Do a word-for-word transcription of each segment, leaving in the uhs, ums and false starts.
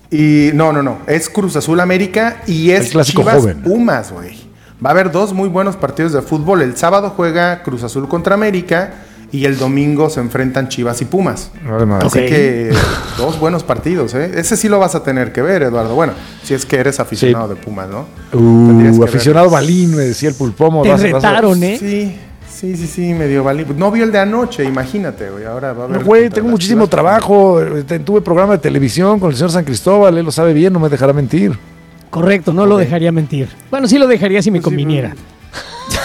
Y no, no, no. Es Cruz Azul América y es Chivas joven. Pumas, güey. Va a haber dos muy buenos partidos de fútbol. El sábado juega Cruz Azul contra América y el domingo se enfrentan Chivas y Pumas. Además. Así okay. que dos buenos partidos, ¿eh? Ese sí lo vas a tener que ver, Eduardo. Bueno, si es que eres aficionado sí. de Pumas, ¿no? Uh, aficionado ver. Balín, me decía el Pulpomo. Te vas, retaron, vas a... ¿eh? Sí. Sí, sí, sí, medio valiente. No vio el de anoche, imagínate, güey. Ahora va a haber. No, güey, tengo muchísimo Chivas, trabajo. Tuve programa de televisión con el señor San Cristóbal. Él lo sabe bien, no me dejará mentir. Correcto, no okay. lo dejaría mentir. Bueno, sí lo dejaría si me pues conviniera. Sí,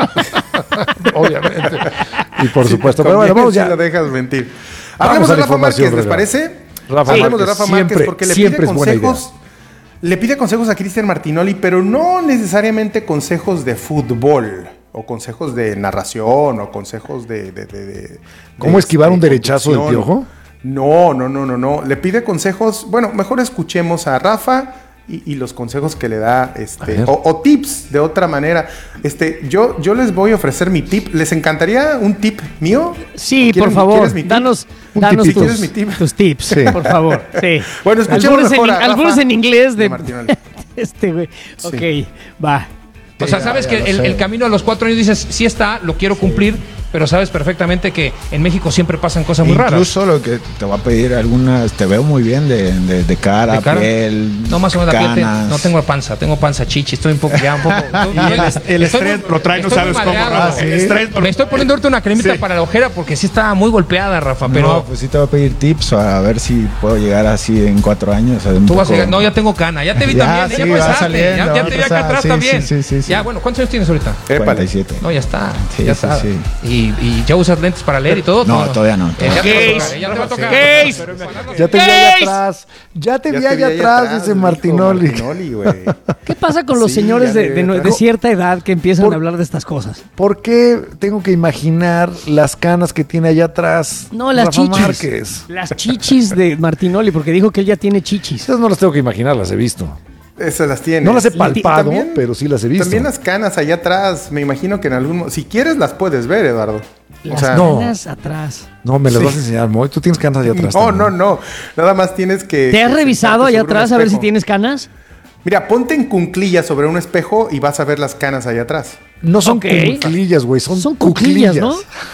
obviamente. Y por sí, supuesto. Pero bueno, vamos ya. Si lo dejas mentir. Hablemos de Rafa Márquez, ¿les parece? Rafa Hablemos Márquez, de Rafa siempre, Márquez porque le pide consejos. Le pide consejos a Cristian Martinoli, pero no necesariamente consejos de fútbol. O consejos de narración, o consejos de... de, de, de ¿Cómo de, esquivar de, un derechazo del Piojo? No, no, no, no, no. Le pide consejos... Bueno, mejor escuchemos a Rafa y, y los consejos que le da, este, o, o tips de otra manera. Este, yo, yo les voy a ofrecer mi tip. ¿Les encantaría un tip mío? Sí, por favor. Danos, danos tip, tus, mi tip? tus tips, sí. por favor. Sí. Bueno, escuchemos algunos mejor en, a Rafa algunos en inglés de... de este, güey. Sí. Ok, va. O sea, sabes que el, el camino a los cuatro años dices, sí está, lo quiero cumplir, pero sabes perfectamente que en México siempre pasan cosas muy raras. Incluso lo que te va a pedir algunas, te veo muy bien de, de, de cara, de cara, piel, no más o menos la piel, te, no tengo panza, tengo panza chichi, estoy un poco ya un poco. y el, el estrés lo trae, no sabes cómo. Ah, ¿sí? estrés, me estoy poniendo ahorita una cremita sí. para la ojera porque sí está muy golpeada, Rafa, pero... No, pues sí te va a pedir tips a ver si puedo llegar así en cuatro años. Tú poco... vas a llegar, no, ya tengo cana, ya te vi ya, también, sí, ya pasaste, saliendo, ya, ya te vi acá atrás sí, también. Sí, sí, sí, ya, bueno, ¿cuántos años tienes ahorita? cuarenta y siete. No, ya está, sí, ya sí, está. Sí. Y, y ya usas lentes para leer y todo. No, no todavía no. Todavía. Case, ya te va a tocar. Case. Ya te vi allá atrás. Ya te vi allá atrás, dice Martinoli. Martinoli ¿Qué pasa con los sí, señores de, de, de cierta edad que empiezan Por, a hablar de estas cosas? ¿Por qué tengo que imaginar las canas que tiene allá atrás? No, las Rafa chichis. Márquez. Las chichis de Martinoli, porque dijo que él ya tiene chichis. Esas no las tengo que imaginar, las he visto. Esas las tienes. No las he palpado, también, pero sí las he visto. También las canas allá atrás, me imagino que en algún... Si quieres las puedes ver, Eduardo. Las o sea, canas no, atrás. No, me las sí. vas a enseñar, Moy. Tú tienes canas allá atrás. No, también. no, no. Nada más tienes que... ¿Te has revisado allá atrás a ver si tienes canas? Mira, ponte en cuclillas sobre un espejo y vas a ver las canas allá atrás. No son okay. cuclillas, güey. Son, son cuclillas, ¿no?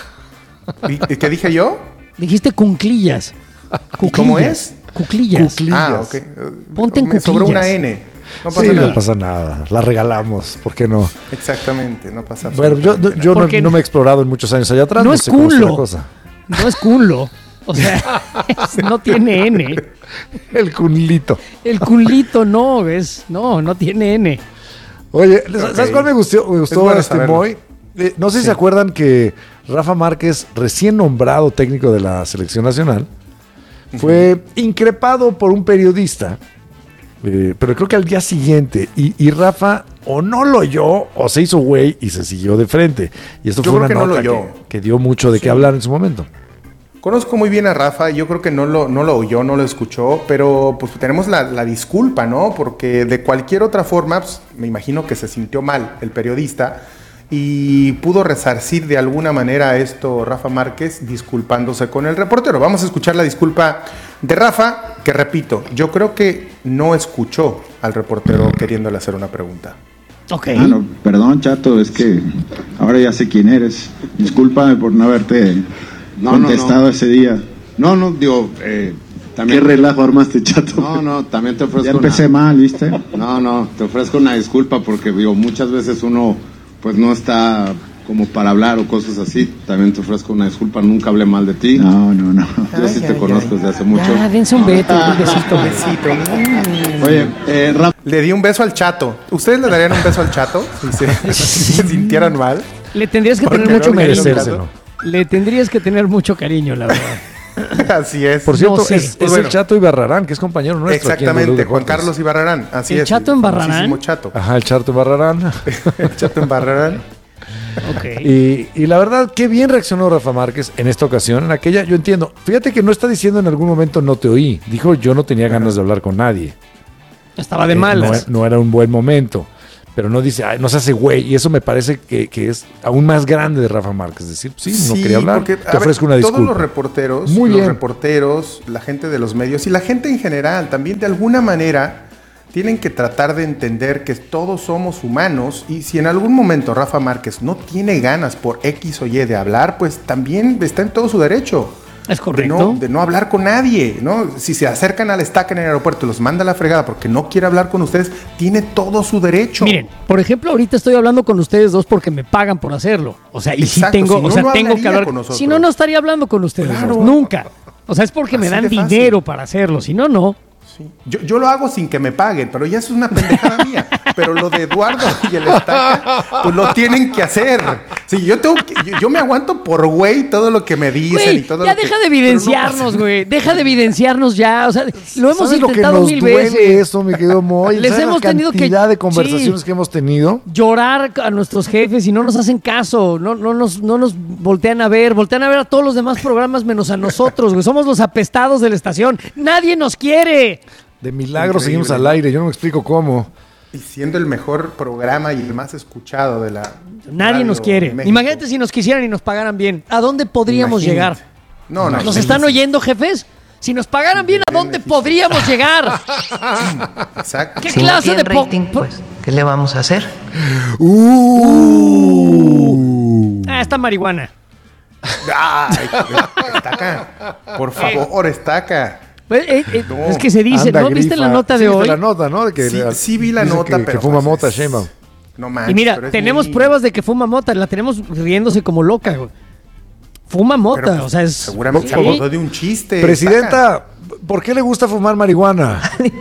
¿Y, ¿Qué dije yo? Dijiste cuclillas. ¿Y cómo es? Cuclillas. Cuclillas. Ah, ok. Ponte en Me cuclillas. sobró una N. No pasa sí, nada. no pasa nada. La regalamos, ¿por qué no? Exactamente, no pasa nada. Bueno, yo, yo no, no me he explorado en muchos años allá atrás. No, no es sé culo. Cosa. No es culo. O sea, es, no tiene N. El cunlito. El culito no, ¿ves? No, no tiene N. Oye, ¿sabes okay. cuál me gustó, me gustó bueno este Moy? Eh, no sé sí. si se acuerdan que Rafa Márquez, recién nombrado técnico de la selección nacional, uh-huh. fue increpado por un periodista. Eh, pero creo que al día siguiente, y, y Rafa o no lo oyó o se hizo güey y se siguió de frente. Y esto yo fue una que nota no lo oyó. Que, que dio mucho de sí. qué hablar en su momento. Conozco muy bien a Rafa, yo creo que no lo, no lo oyó, no lo escuchó, pero pues tenemos la, la disculpa, ¿no? Porque de cualquier otra forma, pues, me imagino que se sintió mal el periodista y pudo resarcir de alguna manera a esto Rafa Márquez disculpándose con el reportero. Vamos a escuchar la disculpa de Rafa, que repito, yo creo que no escuchó al reportero queriéndole hacer una pregunta. Ok. Ah, no, perdón, Chato, es que ahora ya sé quién eres. Discúlpame por no haberte no, contestado no, no. ese día. No, no, digo... Eh, también, ¿qué relajo armaste, Chato? No, no, también te ofrezco Ya empecé una, mal, ¿viste? No, no, te ofrezco una disculpa porque, digo, muchas veces uno pues no está como para hablar o cosas así. También te ofrezco una disculpa, nunca hablé mal de ti. No, no, no. Yo ay, sí ay, te ay, conozco ay. desde hace mucho. Ah, dense un beso, un besito, besito. Mm. Oye, eh, Rafa, le di un beso al Chato. ¿Ustedes le darían un beso al Chato si se, si se sintieran mal? Le tendrías que tener no mucho merecérselo. Le tendrías que tener mucho cariño, la verdad. Así es. Por cierto, no sé. es, pues es bueno. el Chato Ibarrarán, que es compañero nuestro. Exactamente, Juan Carlos Ibarrarán. Así ¿El es. Chato el Ibarrarán? Chato. Ajá, el Chato Ibarrarán. El Chato Ibarrarán. Okay. Y, y la verdad, qué bien reaccionó Rafa Márquez en esta ocasión. En aquella, yo entiendo. Fíjate que no está diciendo en algún momento no te oí. Dijo yo no tenía ganas de hablar con nadie. Estaba de eh, malas. No, no era un buen momento. pero no dice, ay, no se hace güey. Y eso me parece que, que es aún más grande de Rafa Márquez. Es decir, sí, no sí, quería hablar, porque, te ofrezco ver, una disculpa. Todos los reporteros, Muy los bien. reporteros, la gente de los medios y la gente en general también de alguna manera tienen que tratar de entender que todos somos humanos y si en algún momento Rafa Márquez no tiene ganas por X o Y de hablar, pues también está en todo su derecho. Es correcto. De no, de no hablar con nadie, ¿no? Si se acercan al estaca en el aeropuerto y los manda a la fregada porque no quiere hablar con ustedes, tiene todo su derecho. Miren, por ejemplo, ahorita estoy hablando con ustedes dos porque me pagan por hacerlo. O sea, y Exacto, si tengo, si no, o sea, no tengo que hablar. con nosotros. Si no, no estaría hablando con ustedes Claro. dos, nunca. O sea, es porque me Así dan de fácil. dinero para hacerlo. Si no, no. Sí. Yo, yo lo hago sin que me paguen, pero ya es una pendejada mía. Pero lo de Eduardo y el estaca, pues lo tienen que hacer. Sí, yo tengo que, yo, yo me aguanto por güey todo lo que me dicen Güey, y todo ya lo que... deja de pero no evidenciarnos, pasa. güey. Deja de evidenciarnos ya. O sea, lo hemos ¿Sabes lo que intentado nos mil duele veces. eso, mi querido Moy? Les ¿Sabes hemos la tenido que- cantidad de conversaciones sí. que hemos tenido? Llorar a nuestros jefes y no nos hacen caso, no, no, nos, no nos voltean a ver, voltean a ver a todos los demás programas menos a nosotros, güey. Somos los apestados de la estación. Nadie nos quiere. De milagro Increíble. seguimos al aire, yo no me explico cómo. Y siendo el mejor programa y el más escuchado de la... Nadie radio nos quiere. en México. Imagínate si nos quisieran y nos pagaran bien. ¿A dónde podríamos Imagínate. llegar? No, no. ¿Nos están oyendo, jefes? Si nos pagaran bien, ¿a dónde podríamos llegar? Exacto. ¿Qué Si no clase de tiene po- rating, pues, ¿qué le vamos a hacer? Uh. Ah, esta marihuana. Ay, estaca. Por favor, estaca. Eh, eh, eh, No. es que se dice, Anda, ¿no? ¿Viste grifa. la nota Sí, de viste hoy? la nota, ¿no? De que Sí, le- sí vi la dice nota, que, pero... que fuma pues, mota, es- Sheinbaum. No manches, Y mira, pero es tenemos muy- pruebas de que fuma mota, la tenemos riéndose como loca, güey. Fuma mota, pero, pues, o sea, es... Seguramente se Sí. acordó de un chiste. estaca. Presidenta, ¿por qué le gusta fumar marihuana?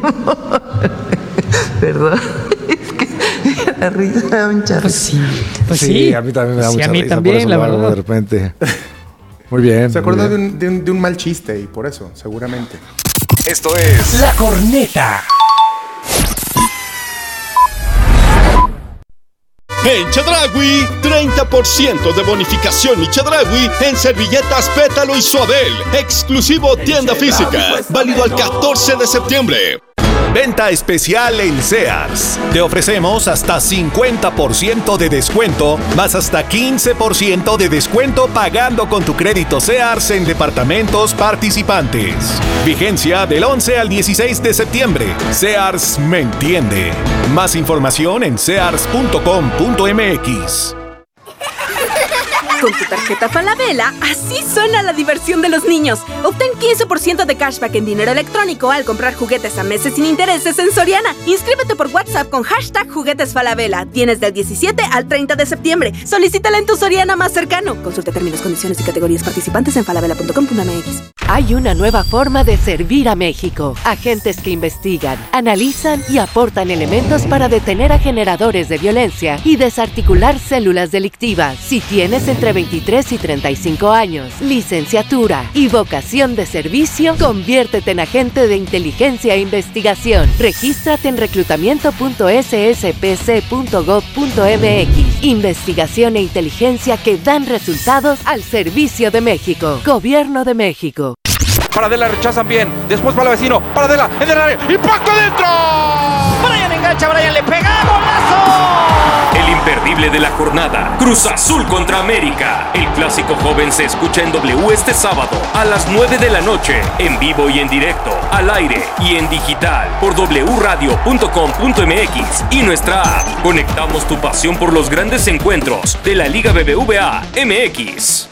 Perdón. Es que la risa me da mucha Pues risa. sí, pues sí. a mí también me da Sí, mucha a mí risa, también, por eso la lo hago verdad. de repente. Muy bien. Se muy acordó de bien. un, de, un, de un mal chiste y por eso, seguramente. Esto es La Corneta. En Chedraui, treinta por ciento de bonificación y Chedraui en servilletas Pétalo y Suabel. Exclusivo tienda física. Válido al catorce de septiembre. Venta especial en Sears. Te ofrecemos hasta cincuenta por ciento de descuento, más hasta quince por ciento de descuento pagando con tu crédito Sears en departamentos participantes. Vigencia del once al dieciséis de septiembre. Sears me entiende. Más información en sears punto com punto m x. Con tu tarjeta Falabella, así suena la diversión de los niños. Obtén quince por ciento de cashback en dinero electrónico al comprar juguetes a meses sin intereses en Soriana. Inscríbete por WhatsApp con hashtag Juguetes Falabella. Tienes del diecisiete al treinta de septiembre. Solicítala en tu Soriana más cercano. Consulta términos, condiciones y categorías participantes en falabella punto com punto m x. Hay una nueva forma de servir a México. Agentes que investigan, analizan y aportan elementos para detener a generadores de violencia y desarticular células delictivas. Si tienes entre veintitrés y treinta y cinco años, licenciatura y vocación de servicio, conviértete en agente de inteligencia e investigación. Regístrate en reclutamiento punto s s p c punto gov punto m x. Investigación e inteligencia que dan resultados al servicio de México. Gobierno de México. Paradela rechazan bien, después para el vecino, Paradela en el área, impacto adentro. Brian engancha, Brian le pega, golazo. El imperdible de la jornada, Cruz Azul contra América. El clásico joven se escucha en W este sábado a las nueve de la noche, en vivo y en directo, al aire y en digital por w radio punto com punto m x y nuestra app. Conectamos tu pasión por los grandes encuentros de la Liga B B V A M X.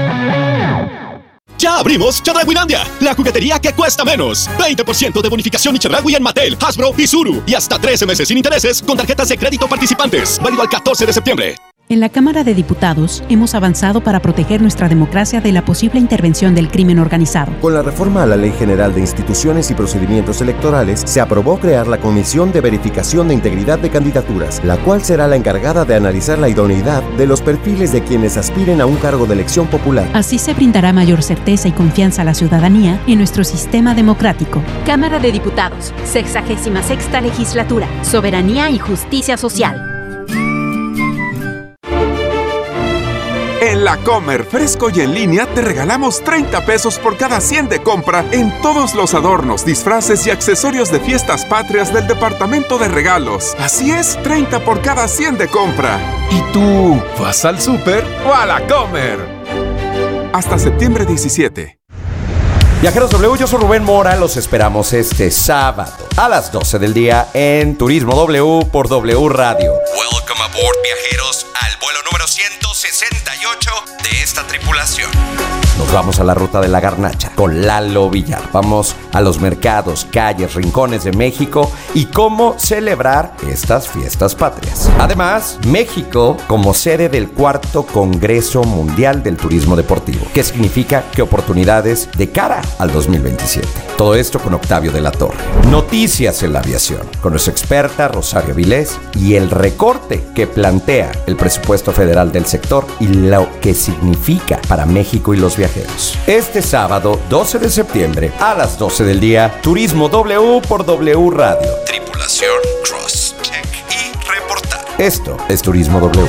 Ya abrimos Chedrauilandia, la juguetería que cuesta menos. veinte por ciento de bonificación y Chedraui en Mattel, Hasbro y Zuru. Y hasta trece meses sin intereses con tarjetas de crédito participantes. Válido al catorce de septiembre. En la Cámara de Diputados hemos avanzado para proteger nuestra democracia de la posible intervención del crimen organizado. Con la reforma a la Ley General de Instituciones y Procedimientos Electorales, se aprobó crear la Comisión de Verificación de Integridad de Candidaturas, la cual será la encargada de analizar la idoneidad de los perfiles de quienes aspiren a un cargo de elección popular. Así se brindará mayor certeza y confianza a la ciudadanía en nuestro sistema democrático. Cámara de Diputados, sexagésima sexta legislatura, Soberanía y Justicia Social. En En La Comer, fresco y en línea, te regalamos treinta pesos por cada cien de compra en todos los adornos, disfraces y accesorios de fiestas patrias del departamento de regalos. Así es, treinta por cada cien de compra. ¿Y tú, vas al súper o a La Comer? Hasta septiembre diecisiete. Viajeros W, yo soy Rubén Mora, los esperamos este sábado a las doce del día en Turismo W por W Radio. Welcome aboard, viajeros, al vuelo número ciento sesenta y ocho de esta tripulación. Nos vamos a la ruta de la garnacha con Lalo Villar. Vamos a los mercados, calles, rincones de México y cómo celebrar estas fiestas patrias. Además, México como sede del cuarto Congreso Mundial del Turismo Deportivo. ¿Qué significa? ¿Qué oportunidades de cara al dos mil veintisiete? Todo esto con Octavio de la Torre. Noticias en la aviación con nuestra experta Rosario Vilés y el recorte que plantea el presupuesto federal del sector y lo que significa para México y los viajeros. Este sábado, doce de septiembre, a las doce del día, Turismo W por W Radio. Tripulación, cross, check y reportar. Esto es Turismo W.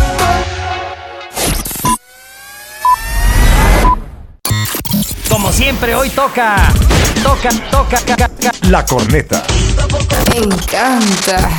Como siempre, hoy toca, toca, toca, toca, toca. La corneta. Me encanta.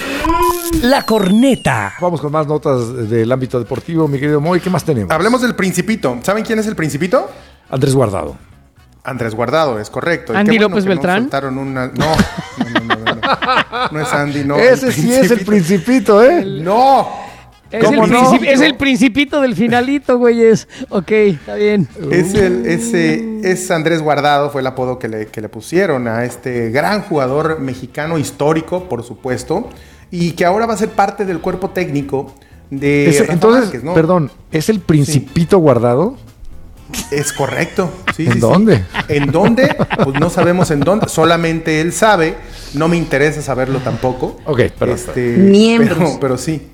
La corneta. Vamos con más notas del ámbito deportivo, mi querido Moy. ¿Qué más tenemos? Hablemos del Principito. ¿Saben quién es el Principito? Andrés Guardado. Andrés Guardado, es correcto. Andy bueno López Beltrán. No, una... no, no, no, no, no, no. No es Andy, no. Ese sí es el Principito, ¿eh? El... No. Es el, no? es el Principito del finalito, güeyes. Ok, está bien. Es, el, ese, es Andrés Guardado, fue el apodo que le, que le pusieron a este gran jugador mexicano histórico, por supuesto, y que ahora va a ser parte del cuerpo técnico de Ese, Rafa entonces, Márquez, ¿no? Perdón, ¿es el Principito sí. Guardado? Es correcto. Sí, ¿En sí, dónde? Sí. ¿En dónde? Pues no sabemos en dónde. Solamente él sabe. No me interesa saberlo tampoco. Ok, perdón. Este, Miembros. Pero, pero sí.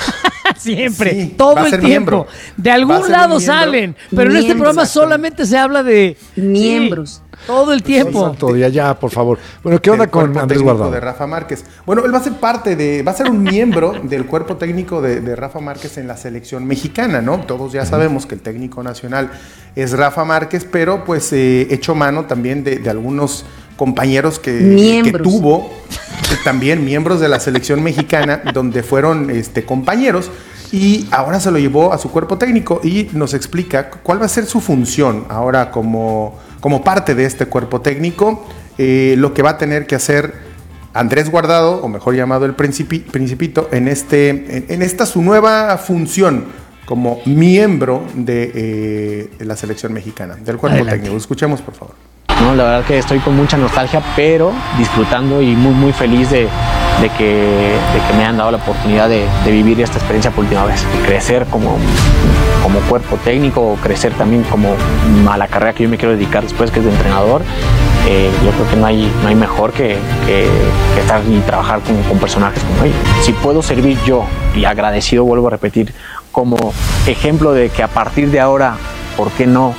Siempre, sí, todo el tiempo. Miembro. De algún lado salen. Pero miembro, en este programa solamente se habla de miembros. Sí, todo el tiempo. Santo día, ya, por favor. Bueno, ¿qué onda con Andrés Guardado? De Rafa Márquez. Bueno, él va a ser parte de, va a ser un miembro del cuerpo técnico de, de Rafa Márquez en la selección mexicana, ¿no? Todos ya sabemos que el técnico nacional es Rafa Márquez, pero pues eh, echó mano también de, de algunos compañeros que, que tuvo, también miembros de la selección mexicana, donde fueron este, compañeros, y ahora se lo llevó a su cuerpo técnico y nos explica cuál va a ser su función ahora como, como parte de este cuerpo técnico, eh, lo que va a tener que hacer Andrés Guardado, o mejor llamado el Principi, Principito, en, este, en, en esta su nueva función como miembro de, eh, de la selección mexicana, del cuerpo Adelante. técnico. Escuchemos, por favor. No, la verdad que estoy con mucha nostalgia, pero disfrutando y muy muy feliz de, de, que, de que me hayan dado la oportunidad de, de vivir esta experiencia por última vez. Y crecer como, como cuerpo técnico, crecer también como a la carrera que yo me quiero dedicar después, que es de entrenador. Eh, yo creo que no hay, no hay mejor que, que, que estar y trabajar con, con personajes como ellos. Si puedo servir yo, y agradecido, vuelvo a repetir, como ejemplo de que a partir de ahora, ¿por qué no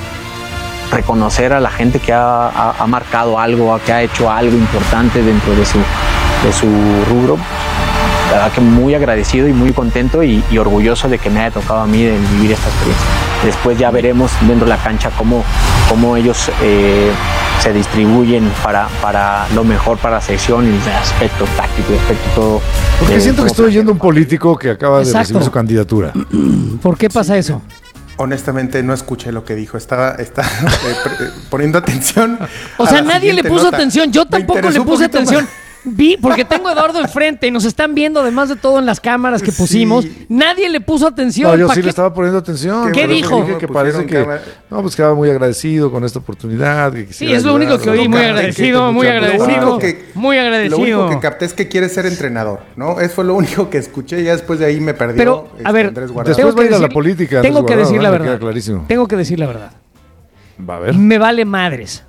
reconocer a la gente que ha, ha, ha marcado algo, que ha hecho algo importante dentro de su, de su rubro? La verdad que muy agradecido y muy contento y, y orgulloso de que me haya tocado a mí de vivir esta experiencia. Después ya veremos dentro de la cancha cómo, cómo ellos eh, se distribuyen para, para lo mejor para la selección y el aspecto táctico y aspecto todo. Porque de, siento que estoy oyendo un político que acaba Exacto. de recibir su candidatura. ¿Por qué pasa eso? Honestamente no escuché lo que dijo, estaba, estaba eh, poniendo atención. O sea, nadie le puso nota. atención, yo tampoco le puse atención. Más. Vi, porque tengo a Eduardo enfrente y nos están viendo además de todo en las cámaras que pusimos. Sí. Nadie le puso atención. No, yo sí qué? le estaba poniendo atención. ¿Qué dijo? Que, que parece que no, pues quedaba muy agradecido con esta oportunidad. Que sí, es lo ayudar, único que oí, muy agradecido, muy agradecido, que, muy agradecido. Lo único que capté es que quiere ser entrenador, ¿no? Eso fue lo único que escuché, ya después de ahí me perdió. Pero, este, a ver, Andrés Guardado. Después va a ir a la política. Tengo que decir la verdad. Clarísimo. Tengo que decir la verdad. Va a ver. Me vale madres.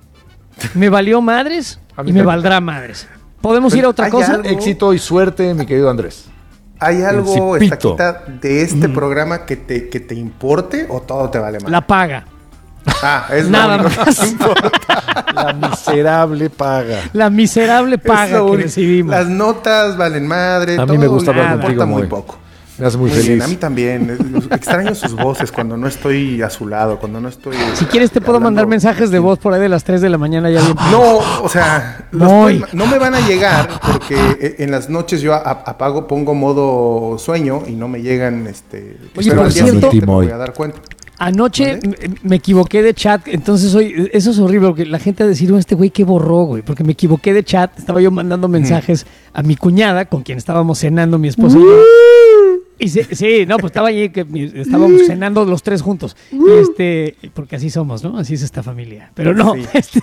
Me valió madres y me valdrá madres. ¿Podemos Pero ir a otra cosa? Algo, éxito y suerte, mi querido Andrés. ¿Hay algo, Estaquita, de este mm. programa que te, que te importe o todo te vale mal? La paga. Ah, es nada más. La miserable paga. La miserable paga que recibimos. Las notas valen madre. A mí me gusta hablar contigo muy poco. Me hace muy, muy feliz. Bien, a mí también. Extraño sus voces cuando no estoy a su lado, cuando no estoy... Si quieres te puedo hablando... mandar mensajes de voz por ahí de las tres de la mañana ya bien. No, o sea, los pueden, no me van a llegar porque en las noches yo apago, pongo modo sueño y no me llegan, este... Oye, por cierto, me voy a dar cuenta. Anoche ¿Vale? me equivoqué de chat, entonces hoy, eso es horrible, porque la gente va a decir, oh, este güey que borró, güey, porque me equivoqué de chat, estaba yo mandando mensajes mm. a mi cuñada, con quien estábamos cenando, mi esposa y yo. Y se, sí, no, pues estaba allí, que estábamos cenando los tres juntos, y este, porque así somos, ¿no? Así es esta familia, pero no, sí. este,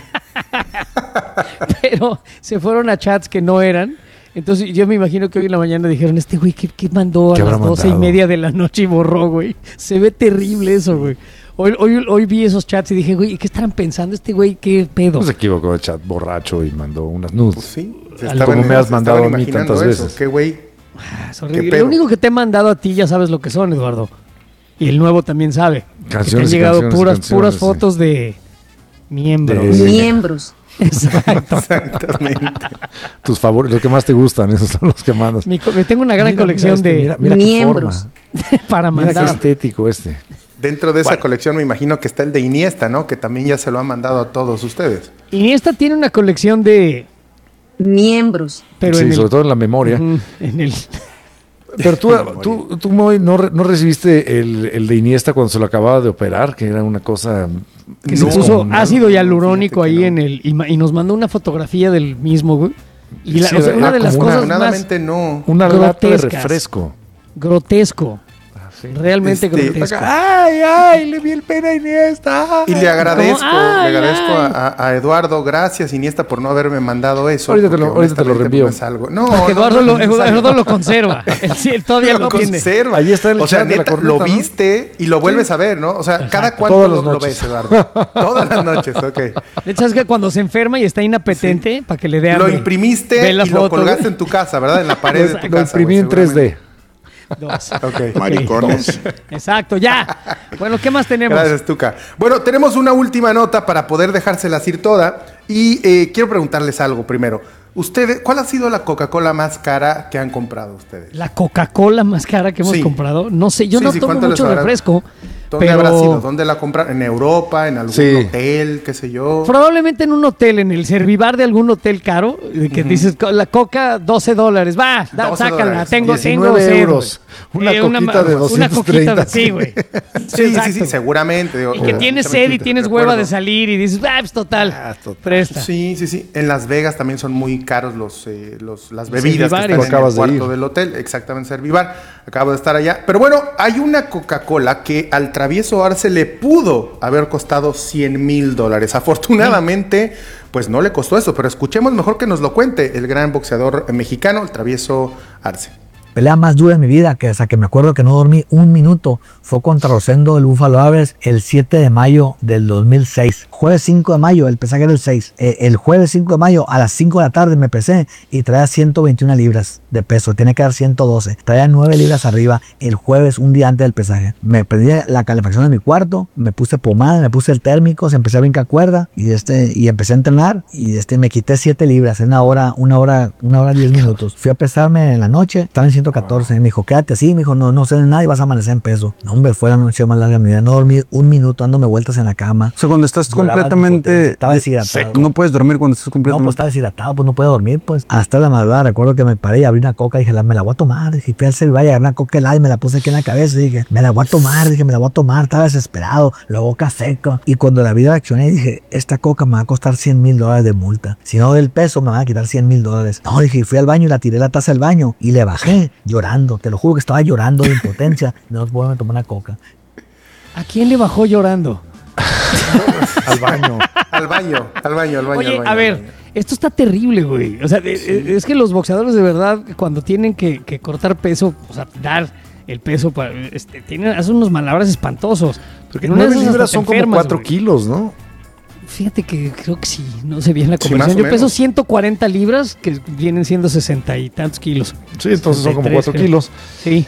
pero se fueron a chats que no eran. Entonces yo me imagino que hoy en la mañana dijeron, este güey, ¿qué, qué mandó a las doce y media de la noche y borró, güey? Se ve terrible eso, güey. Hoy, hoy, hoy vi esos chats y dije, güey, ¿qué estarán pensando este güey? ¿Qué pedo? No se equivocó de chat borracho y mandó unas nudes. Pues sí. Como me has mandado a mí tantas eso. veces. ¿Qué güey? Ah, Lo único que te he mandado a ti ya sabes lo que son, Eduardo. Y el nuevo también sabe. Canciones que te han llegado canciones, puras, canciones, puras sí. fotos de miembros. De... Miembros. Exacto. Exactamente. Tus favoritos, los que más te gustan, esos son los que mandas. Mi, tengo una gran mira, colección mira este, de mira, mira miembros para mandar. Mira qué estético este. Dentro de esa bueno. colección me imagino que está el de Iniesta, ¿no? Que también ya se lo han mandado a todos ustedes. Iniesta tiene una colección de miembros. Pero sí, sobre el, todo en la memoria. Uh, en el... Pero tú, tú, tú Moy, ¿no, no recibiste el, el de Iniesta cuando se lo acababa de operar? Que era una cosa... Que no, se puso no, ácido hialurónico ahí no. en el... Y, y nos mandó una fotografía del mismo, güey. Y la, sí, o sea, una de las cosas una, más... no. Una lata de refresco. Grotesco. Sí. Realmente este, grotesco. Ay, ay, le vi el pene a Iniesta. Y le agradezco, ay, le agradezco a, a Eduardo, gracias Iniesta por no haberme mandado eso. Ahorita te lo, ahorita te lo reenvío. Es algo. No, porque Eduardo, no, lo, no Eduardo lo conserva. Él, sí, él todavía lo, lo conserva. Ahí está el o sea, chat de neta, la corneta, lo viste ¿no? y lo vuelves sí. a ver, ¿no? O sea, Exacto. cada cuánto lo, lo ves, Eduardo. Todas las noches, ok. De hecho, es que cuando se enferma y está inapetente, sí. para que le dé hambre. Lo imprimiste y lo colgaste en tu casa, ¿verdad? En la pared de tu casa. Lo imprimí en tres D. Dos. Okay. Maricones. Exacto, ya. Bueno, ¿qué más tenemos? Gracias, Tuca. Bueno, tenemos una última nota para poder dejárselas ir toda. Y eh, quiero preguntarles algo primero. Ustedes, ¿cuál ha sido la Coca-Cola más cara que han comprado ustedes? ¿La Coca-Cola más cara que hemos sí. comprado? No sé, yo sí, no sí, tomo mucho refresco. ¿Dónde pero... habrá sido? ¿Dónde la compraron? ¿En Europa? ¿En algún sí. hotel? ¿Qué sé yo? Probablemente en un hotel, en el Servivar de algún hotel caro, que uh-huh. dices, la Coca, doce dólares. Va, da, doce sácala, dólares. tengo, tengo euros. Una eh, coquita una, de doscientos treinta. Una coquita de, sí, güey. sí, sí, sí, sí, seguramente. Digo, y que tienes sed y tienes hueva de salir y dices, ah, pues total, ah, total. Presta. Sí, sí, sí. En Las Vegas también son muy caros los, eh, los las bebidas Servivar, que están en el de cuarto ir. del hotel. Exactamente, Servivar. Acabo de estar allá. Pero bueno, hay una Coca-Cola que al travieso Arce le pudo haber costado cien mil dólares. Afortunadamente, pues no le costó eso. Pero escuchemos mejor que nos lo cuente el gran boxeador mexicano, el travieso Arce. Pelea más dura de mi vida, que hasta que me acuerdo que no dormí un minuto, fue contra Rosendo del Buffalo Sabres el siete de mayo del dos mil seis. Jueves cinco de mayo, el pesaje era el seis. Eh, el jueves cinco de mayo a las cinco de la tarde me pesé y traía ciento veintiuna libras de peso. Tiene que dar ciento doce. Traía nueve libras arriba el jueves, un día antes del pesaje. Me prendí la calefacción de mi cuarto, me puse pomada, me puse el térmico, se empecé a brincar cuerda y, este, y empecé a entrenar y este, me quité siete libras en una hora, una hora, una hora diez minutos. Fui a pesarme en la noche, estaba en ciento catorce. Me dijo, quédate así, me dijo, no, no sé de nada y vas a amanecer en peso. No, hombre, fue la noche más larga de mi vida. No dormí un minuto dándome vueltas en la cama. O sea, cuando estás Lloraba, completamente... Estaba deshidratado. Seco. No puedes dormir cuando estás completamente... No, pues estaba deshidratado, pues no puedo dormir, pues. Hasta la madrugada, recuerdo que me paré y abrí una coca y dije, me la voy a tomar. Dije, fui al Servivar y agarré una coca helada y me la puse aquí en la cabeza. Y dije, me la voy a tomar, dije, me la voy a tomar. Estaba desesperado, la boca seca. Y cuando la vi reaccioné, dije, esta coca me va a costar cien mil dólares de multa. Si no del peso, me van a quitar cien mil dólares. No, dije, fui al baño y la tiré la taza del baño y le bajé llorando. Te lo juro que estaba llorando de impotencia. No puedo tomar una coca. ¿A quién le bajó llorando? Al baño. Al baño, al baño, al baño. Oye, al baño, a ver, baño. Esto está terrible, güey. O sea, sí. es que los boxeadores de verdad, cuando tienen que, que cortar peso, o sea, dar el peso, para, este, tienen, hacen unos malabras espantosos. Porque nueve libras son como cuatro kilos, ¿no? Fíjate que creo que sí, no sé bien la conversión. Sí, yo peso ciento cuarenta libras, que vienen siendo sesenta y tantos kilos. Sí, entonces son como cuatro creo. kilos. Sí.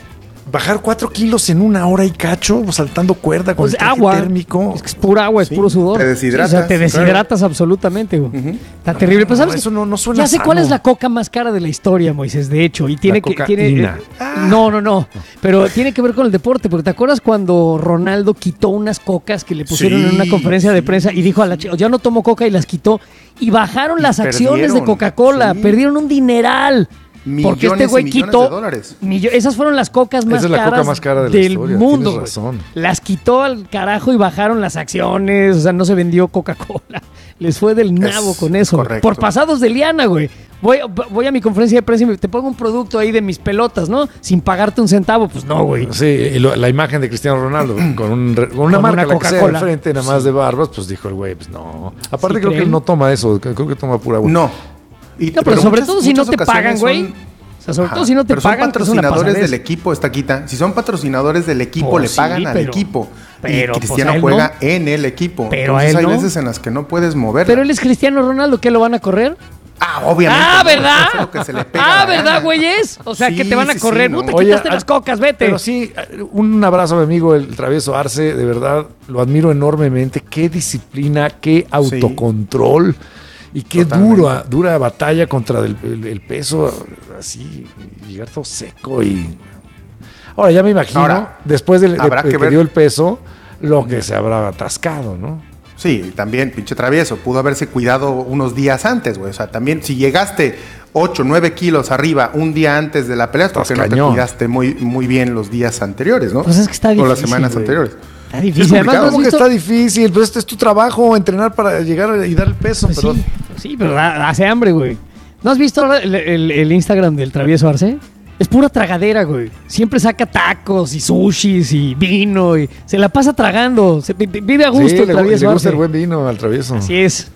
bajar cuatro kilos en una hora y cacho, saltando cuerda con Pues el traje agua. térmico. Es que es pura agua, es Sí, puro sudor. te deshidratas, Sí, o sea, te deshidratas claro. absolutamente, güey. Ujú. Está terrible. Pero ¿sabes? eso no, no suena Ya sé sano. cuál es la coca más cara de la historia, Moisés, de hecho. Y tiene que. Tiene, cocaína. eh, no, no, no. Pero tiene que ver con el deporte. Porque ¿te acuerdas cuando Ronaldo quitó unas cocas que le pusieron Sí, en una conferencia de sí. prensa y dijo a la chica, ya no tomo coca y las quitó? Y bajaron Y las acciones de perdieron, Coca-Cola. sí. Perdieron un dineral. Porque Millones este güey y millones quitó. de dólares. millo- esas fueron las cocas más Esa es la caras coca más cara de la del historia, mundo. tienes güey. razón. Las quitó al carajo y bajaron las acciones. O sea, no se vendió Coca-Cola. Les fue del nabo Es con eso. güey. correcto. Por pasados de liana, güey. Voy, voy a mi conferencia de prensa y me- te pongo un producto ahí de mis pelotas, ¿no? Sin pagarte un centavo. Pues no, güey. Sí, y lo- la imagen de Cristiano Ronaldo con, un re- con una Con marca una la que sea Coca-Cola. enfrente, nada más de barbas, pues dijo el güey, pues no. Aparte ¿Sí creo que creen? él no toma eso, creo que toma pura agua. No. Y- No, pero, sobre muchas- todo si no muchas te pagan, ocasiones güey. son- O sea, sobre Ajá, todo si no te pero pagan, son que es una patrocinadores pasadez. del equipo, esta quita. Si son patrocinadores del equipo, Pues le sí, pagan al pero- equipo. pero, y pues, Cristiano a él juega no. en el equipo. Pero a Entonces él hay no. veces en las que no puedes mover. Pero él es Cristiano Ronaldo, ¿qué lo van a correr? Ah, obviamente. Ah, no, ¿verdad? hace lo que se le pega Ah, la ¿verdad, gana. güeyes? O sea, que Sí, te van a sí, correr. sí, No ¿no? te Oye, quitaste a- las cocas, vete. Pero sí, un abrazo a mi amigo el travieso Arce, de verdad, lo admiro enormemente. Qué disciplina, qué autocontrol y qué Totalmente. duro, dura batalla contra el, el- el peso, así, llegar todo seco y... Ahora ya me imagino, Ahora, después de, de- habrá de que que ver. dio el peso, lo que se habrá atascado, ¿no? Sí, también, pinche travieso. Pudo haberse cuidado unos días antes, güey. O sea, también, si llegaste ocho, nueve kilos arriba un día antes de la pelea, es porque Estás no cañón. te cuidaste muy, muy bien los días anteriores, ¿no? Pues es que está O las difícil, semanas güey. anteriores. Está Sí, difícil. es Además, complicado. ¿no has ¿Cómo que visto? está difícil? Pues este es tu trabajo, entrenar para llegar y dar el peso, Pues pero... sí, sí, pero da- hace hambre, güey. ¿No has visto ahora el, el- el Instagram del travieso Arce? Es pura tragadera, güey. Siempre saca tacos y sushis y vino y se la pasa tragando. Se, vi- vive a gusto Sí, el le, travieso le gusta Arce. el buen vino al travieso. Así es.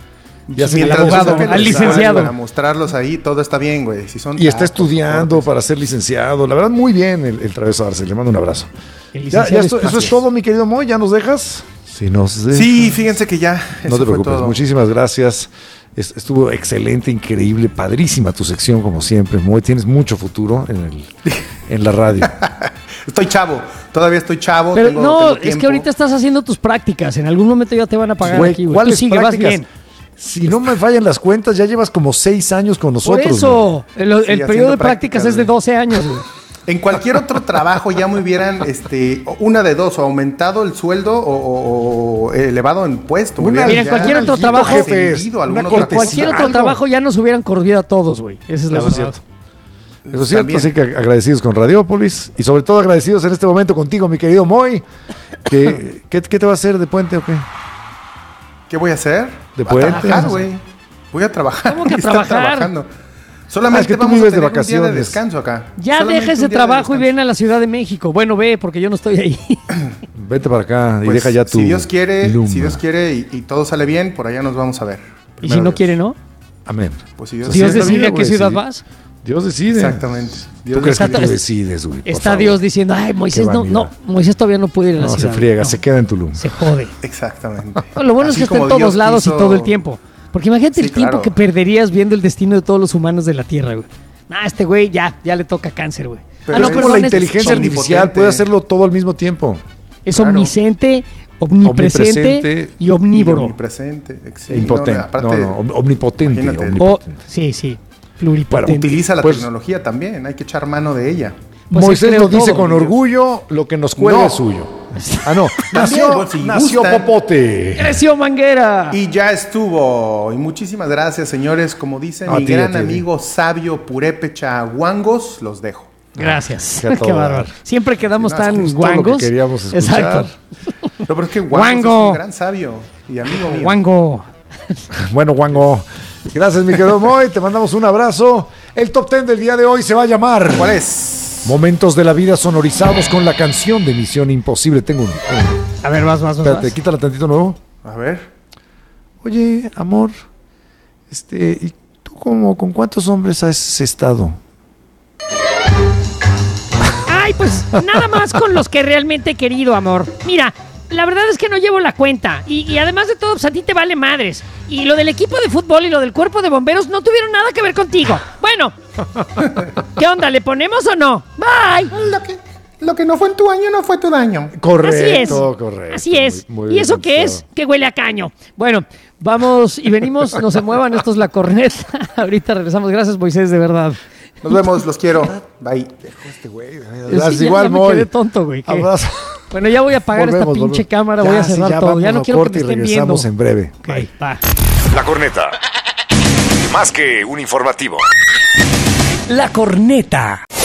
Ya se Mientras al no abogado, saquen al los licenciado. Para mostrarlos ahí, todo está bien, güey. Si son Y está tacos, estudiando cortes. para ser licenciado. La verdad, muy bien el, el travieso Arce. Le mando un abrazo. El Ya, licenciado ya esto- es eso es fácil. todo, mi querido Moy. ¿Ya nos dejas? Sí, nos dejas. Sí, fíjense que ya. No eso te fue preocupes. todo. Muchísimas gracias. Es- estuvo excelente, increíble, padrísima tu sección, como siempre. Moy, tienes mucho futuro en, el, en la radio. Estoy chavo. Todavía estoy chavo. Pero tengo- no, tengo es tiempo. que ahorita estás haciendo tus prácticas. En algún momento ya te van a pagar Güey, aquí, güey. Tú ¿cuáles sigue, vas prácticas? bien. Si no me fallan las cuentas, ya llevas como seis años con Por nosotros. eso, el, el Sí, haciendo periodo de prácticas prácticas, es de güey. doce años, güey. En cualquier otro trabajo ya me hubieran, este, una de dos, o aumentado el sueldo o, o- o elevado en puesto. Me Una- hubieran Mira, en ya cualquier otro ascendido trabajo, a alguna una otra cortesía. Cualquier cosa. otro algo. trabajo ya nos hubieran corrido a todos, güey. Esa es la Eso es verdad. cierto. Eso es cierto, También. así que agradecidos con Radiópolis y sobre todo agradecidos en este momento contigo, mi querido Moy. Que, ¿qué, qué te va a hacer de puente o qué? ¿Qué voy a hacer? ¿De A puente? trabajar, güey. Voy a trabajar. ¿Cómo que a voy estar trabajar? trabajando. Solamente Ah, es que tú vamos a vives de tener un día de vacaciones. descanso acá. Ya Solamente deja ese un día de trabajo y descanso. ven a la Ciudad de México. Bueno, ve, porque yo no estoy ahí. Vete para acá y Pues, deja ya tu si Dios quiere, Luma. si Dios quiere y, y todo sale bien, por allá nos vamos a ver. Y Primero si no Dios. quiere, ¿no? Amén. Pues si Dios, Dios Así es la decide vida, a qué güey, ciudad sí. vas. Dios decide. Exactamente. ¿Tú Dios crees que Está- tú decides, güey? Por Está favor. Dios diciendo, ay, Moisés Qué no, no, vanidad. Moisés todavía no puede ir a la No, se ciudad. friega, No, se queda en Tulum. se jode. Exactamente. No, lo bueno Así es que está en como todos Dios lados quiso- y todo el tiempo. Porque imagínate Sí, el tiempo claro. que perderías viendo el destino de todos los humanos de la Tierra, güey. Ah, este güey ya, ya le toca cáncer, güey. Pero Pero Ah, no, es como perdón, la este es inteligencia artificial, omnipotente. puede hacerlo todo al mismo tiempo. Es Claro. omnisciente, omnipresente, Omnipresente y omnívoro. Omnipresente. ex- E impotente. no, aparte, No, no, om- omnipotente. imagínate. O, omnipotente. sí, sí, pluripotente. Utiliza la Pues- tecnología también, hay que echar mano de ella. Pues Moisés él creó lo dice todo, con Dios. orgullo, lo que nos cuelga No. es suyo. Ah, no. También, Nació, pues, si nació gustan. Popote. ¡Creció Manguera! Y ya estuvo. Y muchísimas gracias, señores. Como dice A mi ti, a gran ti, a ti. amigo sabio Purépecha Guangos, los dejo. Gracias. Qué a Qué, todo bárbaro. dar. Siempre quedamos No, tan es Todo lo que guangos. queríamos escuchar. Exacto. No, pero es que Guangos Guango. es un gran sabio y amigo mío. Guango. Bueno, Wango. Gracias, mi querido Moy. Te mandamos un abrazo. El top ten del día de hoy se va a llamar ¿Cuál es? Momentos de la vida sonorizados con la canción de Misión Imposible. Tengo un. un- A ver, vas, vas, vas. espérate, vas. quítala tantito nuevo. A ver. Oye, amor, este, ¿y tú cómo, con cuántos hombres has estado? Ay, pues nada más con los que realmente he querido, amor. Mira, la verdad es que no llevo la cuenta. Y, y además de todo, pues a ti te vale madres. Y lo del equipo de fútbol y lo del cuerpo de bomberos no tuvieron nada que ver contigo. Bueno, ¿qué onda? ¿Le ponemos o no? Bye. Lo que, Lo que no fue en tu año no fue tu daño. Correcto, Así es. correcto. Así es. Muy- muy ¿Y bien eso qué es? contestado. Que huele a caño. Bueno, vamos y venimos, no se muevan, esto es La Corneta. Ahorita regresamos. Gracias, Moisés, de verdad. Nos vemos, los quiero. Bye. Este güey. Sí, ya- igual, ya me Moy. quedé tonto, güey. ¿qué? Abrazo. Bueno, ya voy a apagar Volvemos, esta pinche volvemos. cámara, Ya, voy a sí, cerrar ya todo. Ya vamos no a quiero que corte me y estén viendo. regresamos en breve. Ok, va. La Corneta. Más que un informativo. La Corneta.